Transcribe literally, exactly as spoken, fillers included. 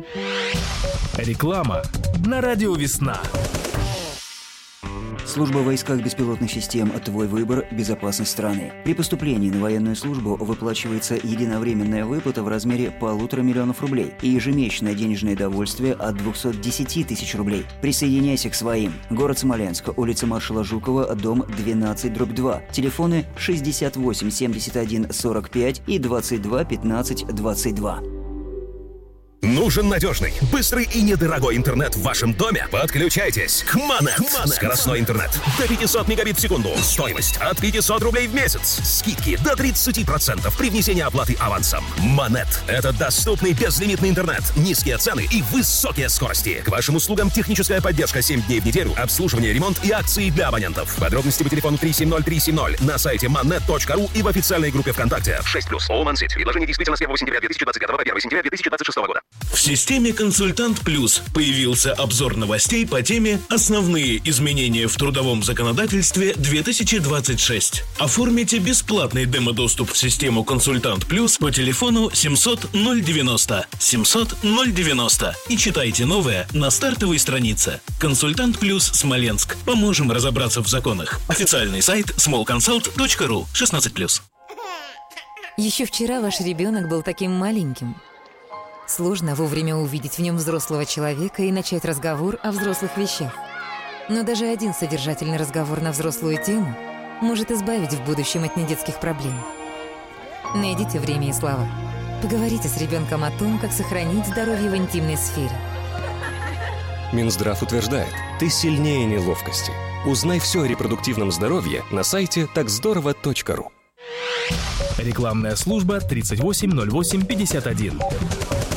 Реклама на радио «Весна». Служба в войсках беспилотных систем «Твой выбор. Безопасность страны». При поступлении на военную службу выплачивается единовременная выплата в размере полутора миллионов рублей и ежемесячное денежное довольствие от двухсот десяти тысяч рублей. Присоединяйся к своим. Город Смоленск, улица маршала Жукова, дом двенадцать дробь два. Телефоны шестьдесят восемь семьдесят один сорок пять и двадцать два пятнадцать двадцать два. Нужен надежный, быстрый и недорогой интернет в вашем доме? Подключайтесь к Монет. Скоростной интернет до пятьсот мегабит в секунду. Стоимость от пятисот рублей в месяц. Скидки до тридцати процентов при внесении оплаты авансом. Монет – это доступный безлимитный интернет, низкие цены и высокие скорости. К вашим услугам техническая поддержка семь дней в неделю, обслуживание, ремонт и акции для абонентов. Подробности по телефону три семь ноль три семь ноль на сайте монет точка ру и в официальной группе ВКонтакте. шесть плюс. All Сити. Предложение действительно с первого сентября две тысячи двадцать пятого по первого сентября две тысячи двадцать шестого года. В системе «Консультант Плюс» появился обзор новостей по теме «Основные изменения в трудовом законодательстве две тысячи двадцать шесть». Оформите бесплатный демо-доступ в систему «Консультант Плюс» по телефону семьсот ноль девяносто семьсот ноль девяносто и читайте новое на стартовой странице. «Консультант Плюс Смоленск». Поможем разобраться в законах. Официальный сайт смол консалт точка ру. шестнадцать плюс. Еще вчера ваш ребенок был таким маленьким. Сложно вовремя увидеть в нем взрослого человека и начать разговор о взрослых вещах. Но даже один содержательный разговор на взрослую тему может избавить в будущем от недетских проблем. Найдите время и слова. Поговорите с ребенком о том, как сохранить здоровье в интимной сфере. Минздрав утверждает, ты сильнее неловкости. Узнай все о репродуктивном здоровье на сайте так здорово точка ру. Рекламная служба тридцать восемь ноль восемь пятьдесят один.